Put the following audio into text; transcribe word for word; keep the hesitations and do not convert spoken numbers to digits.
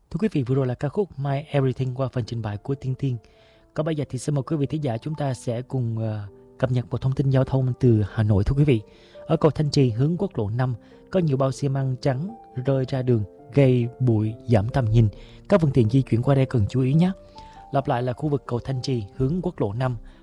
Thưa quý vị, vừa rồi là ca khúc My Everything qua phần trình bày của Tiên Tiên. Còn bây giờ thì xin mời quý vị thính giả chúng ta sẽ cùng uh, cập nhật một thông tin giao thông từ Hà Nội. Thưa quý vị, ở cầu Thanh Trì hướng quốc lộ năm có nhiều bao xi măng trắng rơi ra đường gây bụi giảm tầm nhìn. Các phương tiện di chuyển qua đây cần chú ý nhé. Lặp lại là khu vực cầu Thanh Trì hướng quốc lộ năm